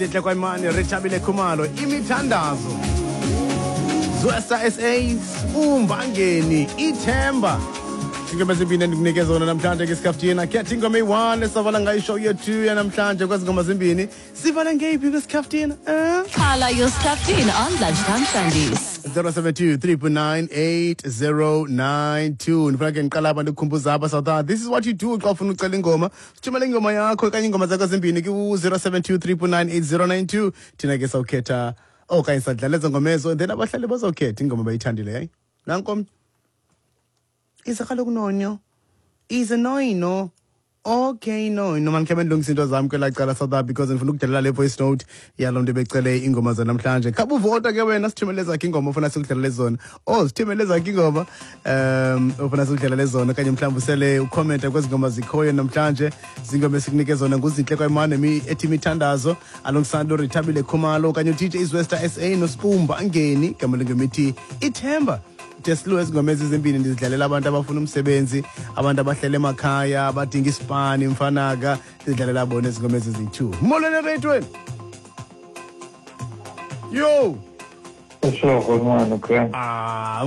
Sihle Kwaimane, Rechabile Khumalo, imithandazo. Zwesta SA, Umbangeni, Ithemba. Ingoma ezimbini endikunikeza zona namhlanje ke Skaftina. Khetha ingoma eyi-1 esavala ngayo ishow yethu yanamhlanje kwezi ngoma zimbini. Sivala ngeyiphi ke Skaftina? Khala your Skaftina on Lunchtime Shandies. 072-399-8092. Ndifuna ke ngiqala abantu ukukhumbuza apha South Africa. This is what you do xa ufuna ucela ingoma. Sithumele ingoma yakho okanye ingoma zakho zimbini ku-072-399-8092. Thina ke sawukhetha okanye sadlala ezo ngoma ezo, then abahlali bazawukhetha ingoma bayithandile yayi. Nankomnye. Isa kaloku nonyo. Isa noino. Okay, no mandikhe ndilungisa into zami kwela cala South Africa because ngifuna ukudalela le voice note yalo nto becele ingoma zanamhlanje. Khabe uvota ke wena sithumele zakhe ingoma ufuna sikudlalele zona. Sithumele zakhe ingoma ufuna sikudlalele zona kanye mhlawumbe usele ucomment kwezi ngoma zikhoyo namhlanje. Zingoma esikunike zona nguzinhle Kwaimane ethi imithandazo alongside Rechabile Khumalo kanye uDJ Zwesta SA noSpumbangeni gama lengoma ithi Ithemba. Teslu ezingoma ezimbini ndizidlalela abantu abafuna umsebenzi, abantu abahlele emakhaya, abadinga isipani, mfanaka, ndizidlalela bona ezingoma eziyi-2. Molweni ratweni. Yo. Sure, good morning, okay.